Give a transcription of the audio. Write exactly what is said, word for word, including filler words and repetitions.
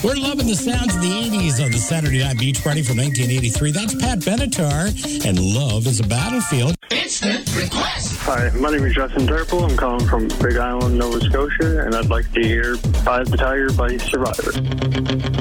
We're loving the sounds of the eighties on the Saturday Night Beach Party from nineteen eighty-three. That's Pat Benatar, and Love is a Battlefield. Instant request. Hi, my name is Justin Turple. I'm calling from Big Island, Nova Scotia, and I'd like to hear Eye of the Tiger by Survivor.